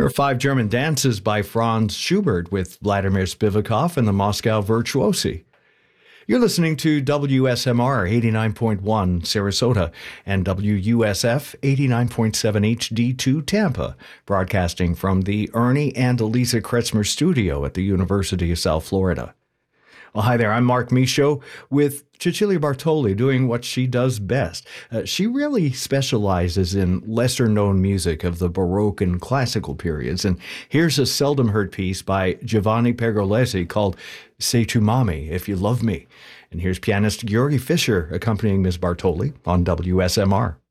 are five German dances by Franz Schubert with Vladimir Spivakov and the Moscow Virtuosi. You're listening to WSMR 89.1 Sarasota and WUSF 89.7 HD2 Tampa, broadcasting from the Ernie and Elisa Kretzmer studio at the University of South Florida. Well, hi there, I'm Mark Michaud with Cecilia Bartoli doing what she does best. She really specializes in lesser-known music of the Baroque and Classical periods, and here's a seldom-heard piece by Giovanni Pergolesi called Say to Mommy If You Love Me. And here's pianist Gyuri Fischer accompanying Ms. Bartoli on WSMR.